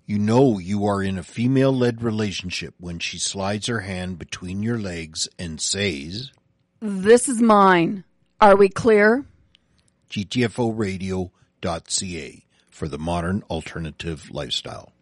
You know you are in a female-led relationship when she slides her hand between your legs and says, "This is mine. Are we clear?" GTFOradio.ca for the modern alternative lifestyle.